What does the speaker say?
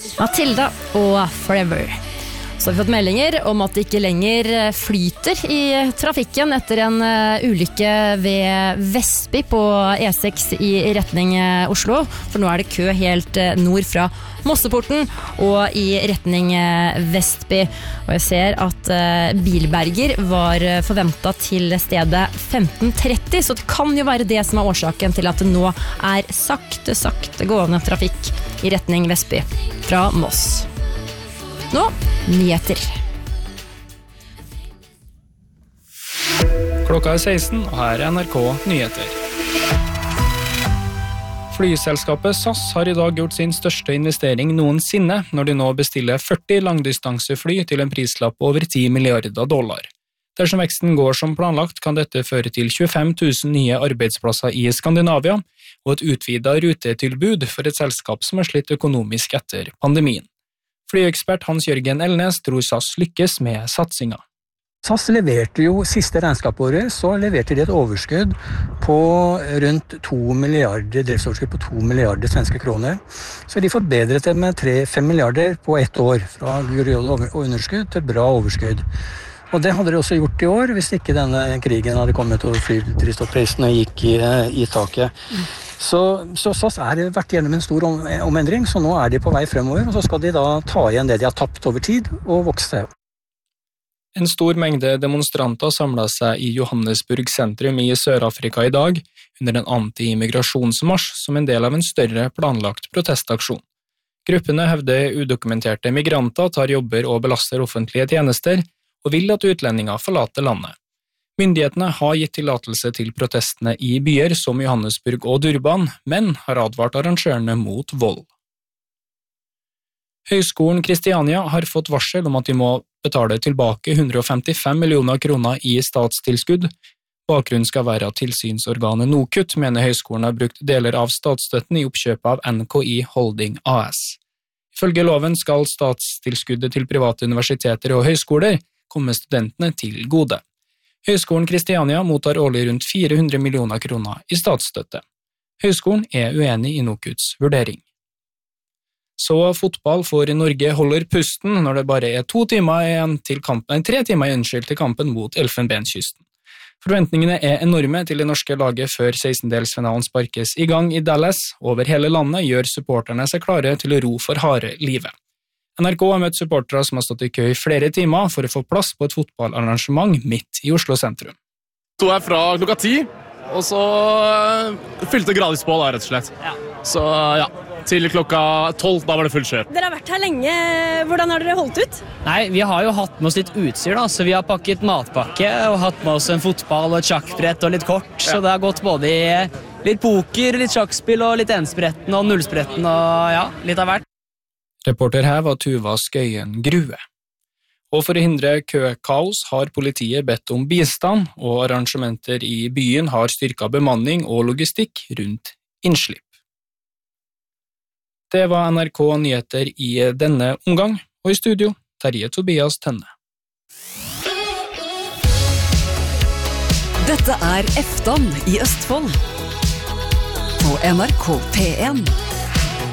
Matilda og Forever. Så har vi fått meldinger om at det ikke lenger flyter i trafikken etter en ulykke ved Vestby på E6 i retning Oslo. For nå er det kø helt nord fra Mosseporten og i retning Vestby. Og jeg ser at Bilberger var forventet til stedet 15:30, så det kan jo være det som er årsaken til at det nå er sakte gående trafikk i retning Vestby fra Moss. Nå, nyheter. Klokka 16, og her er NRK Nyheter. Flyselskapet SAS har i dag gjort sin største investering noensinne når de nå bestiller 40 langdistansefly til en prislapp på over $10 milliarder. Dersom veksten går som planlagt, kan dette føre til 25 000 nye arbeidsplasser i Skandinavia og et utvidet rutetilbud for et selskap som har slitt økonomisk etter pandemien. Flyekspert Hans-Jørgen Elnes tror SAS lykkes med satsingen. SAS leverte jo siste regnskapsåret, så leverte de et overskudd på rundt 2 milliarder, driftsoverskudd på 2 milliarder svenske kroner. Så de forbedret det med 5 milliarder på ett år, fra underskudd til bra overskudd. Og det hadde de også gjort i år, hvis ikke denne krigen hadde kommet og flydrivstoffprisene gikk i taket. Så SAS har vært gjennom en stor omendring, så nå er de på vei fremover, og så skal de da ta igjen det de har tapt over tid og vokse. En stor mengde demonstranter samlet seg i Johannesburg sentrum i Sør-Afrika i dag under en anti-immigrasjonsmarsj som en del av en større planlagt protestaksjon. Gruppene hevder udokumenterte migranter tar jobber og belaster offentlige tjenester, og vil at utlendinger forlater landet. Myndighetene har gitt tillatelse til protestene i byer som Johannesburg og Durban, men har advart arrangørene mot vold. Høgskolen Kristiania har fått varsel om at de må betale tilbake 155 millioner kroner i statstilskudd. Bakgrunnen skal være at tilsynsorganet NOKUT mener høgskolen har brukt deler av statsstøtten i oppkjøpet av NKI Holding AS. Ifølge loven skal statstilskuddet til private universiteter og høgskoler komme studentene til gode. Høgskolen Kristiania mottar årlig rundt 400 millioner kroner i statsstøtte. Høgskolen er uenig i NOKUTs vurdering. Så fotball for Norge holder pusten når det bare er 3 timer igjen til kampen mot Elfenbenskysten. Forventningene er enorme til det norske laget før 16-delsfinalen sparkes i gang i Dallas. Over hele landet gjør supporterne seg klare til å ro for harde livet. NRK har møtt supportere som har stått i kø i flere timer for å få plass på et fotballarrangement midt i Oslo sentrum. Så jeg fra klokka 10, og så fylte gradvis på da, rett og slett. Ja. Så ja, til klokka 12, da var det full kjør. Dere har vært her lenge. Hvordan har dere holdt ut? Nei, vi har jo hatt med oss litt utstyr da, så vi har pakket matpakke og hatt med oss en fotball og et sjakkbrett og litt kort, så det har gått både i litt poker, litt sjakkspill og litt enspretten og nullspretten og ja, litt av hvert. Reporter her var Tuva Skøyen Grue. Og for å hindre køkaos har politiet bedt om bistand, og arrangementer i byen har styrket bemanning og logistikk rundt innslipp. Det var NRK Nyheter i denne omgang, og i studio Terje Tobias Tønne. Dette er Eftan i Østfold på NRK P1.